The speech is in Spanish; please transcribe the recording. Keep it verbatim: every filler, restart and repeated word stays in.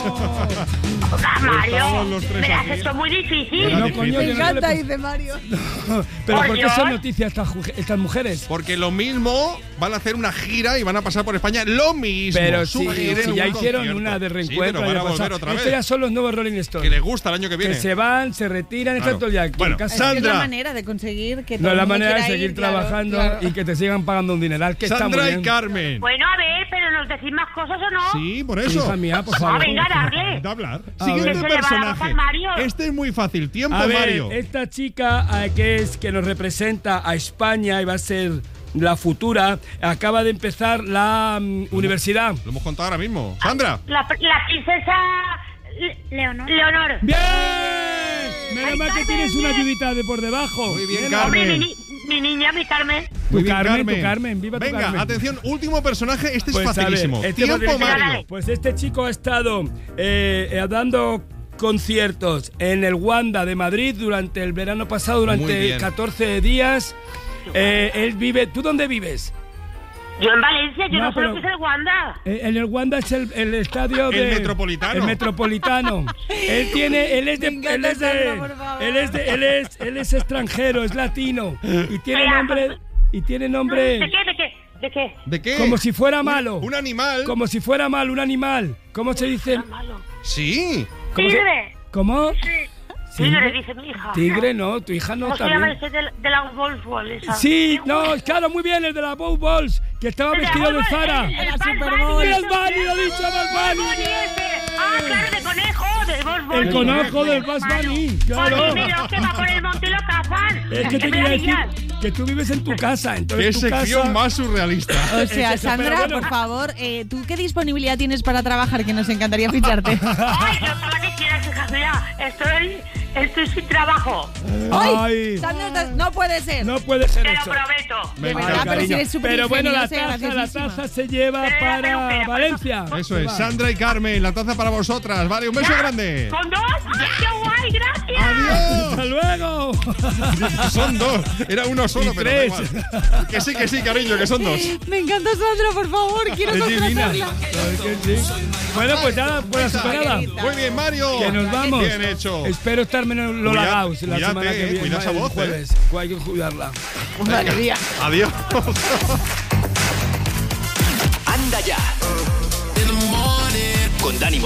Mario, los tres me lo has aquí. hecho muy difícil. No, coño, Me yo no encanta, le- dice Mario. Pero Por ¿por qué Dios. son noticias estas, ju- estas mujeres? Porque lo mismo van a hacer una gira y van a pasar por España lo mismo. Pero Su si, gira si en ya un hicieron concierto. una de Sí, reencuentro. pero van a el año volver pasado. otra Estos vez. ya son los nuevos Rolling Que Stones. les gusta el año que Que viene. se van, se retiran, Claro. están todo el día aquí Bueno, en casa. Es que es Sandra. la manera de conseguir que todo No, el la mundo manera de quiera seguir ir, claro, trabajando claro. y que te sigan pagando un dineral, que está muy Sandra y bien. Carmen. Bueno, a ver, pero ¿nos decís más cosas o no? Sí, por eso. Hija mía, por Ah, favor. venga, darle. De hablar. A Siguiente ver. Se le va la voz personaje. al Mario. Este es muy fácil. Tiempo, A ver, Mario. esta chica eh, que es que nos representa a España y va a ser la futura, acaba de empezar la mm, universidad. Lo hemos contado ahora mismo. Sandra. La, la princesa Le- Leonor. Leonor. ¡Bien! Menos Ay, mal que Carmen, tienes una bien. ayudita de por debajo. Muy bien, Bien, Carmen. Hombre, mi, ni- mi niña, mi Carmen. Tu Muy bien, Carmen, Carmen. tu Carmen, viva tu Venga, Carmen. atención, último personaje. Este Pues, es a ver, facilísimo. este Tiempo, facilísimo. Mario. Dale. Pues este chico ha estado eh, eh, dando conciertos en el Wanda de Madrid durante el verano pasado, Muy durante bien. catorce días. Eh, él vive... ¿Tú dónde vives? Yo en Valencia, yo No, no, sé pero- lo que es el Wanda. Eh, en el Wanda es el, el estadio El de... Metropolitano. El Metropolitano. Él tiene... Él es de... Me encanta Él es, de Sandra, por favor. él, es de- él, es, él es extranjero, es latino. Y tiene Espera, nombre... Y tiene ¿De nombre... qué? ¿De qué? ¿De qué? ¿De qué? Como si fuera malo. Un animal. Como si fuera malo, un animal. ¿Cómo se dice? Malo. Sí. ¿Cómo se- Tigre. ¿Cómo? Sí. Tigre, dice mi hija. Tigre, no, tu hija no ¿Cómo se está llama bien. ese de, de la Wolf Wall esa? Sí, no, claro, muy bien, el de la Bow Balls, que estaba El de la vestido de Wolf- Zara. el- el La Bad Super Bunny, Bowl. ese. ¡El Bunny, lo he dicho, Bad Bad Bunny! Bunny ese. Ah, claro, de conejo, de Wolf Bunny. El conejo del Bad Bunny, claro. Porque mira, que va por el monte y lo cazan. Es que te me quería da decir igual. que tú vives en tu casa, entonces Qué tu sección casa... más surrealista. O sea, Es eso, pero Sandra, bueno. por favor, eh, ¿tú qué disponibilidad tienes para trabajar? Que nos encantaría ficharte. Ay, no, todo lo que quieras, hija mía. Estoy, estoy sin trabajo. Ay, Sandra, no- no puede ser. no puede ser Te lo eso. prometo. Me De verdad, encanta. pero si eres súper Pero bueno, la ingeniosa y taza, la graciosísima. taza se lleva Pero era para peluquera, Valencia. Eso Se es, va. Sandra y Carmen, la taza para vosotras. Vale, un beso ¿Ya? grande. ¿Con dos? ¡Qué guay! ¡Gracias! ¡Hasta ¡Adiós! luego! Son dos. Era uno solo, Y pero da tres. igual. Que sí, que sí, cariño, que son dos. Me encanta Sandra, por favor, quiero Es divina. contratarla. Claro que sí. Bueno, pues nada, buena superada. Muy bien, Mario. Que nos vamos. Bien hecho. Espero estarme en Lola Cuida- Gauss la cuídate, semana que eh, viene. cuida esa el voz, eh. jueves. Hay que cuidarla. Madre mía. Adiós. Anda ya. Con Dani Moreno.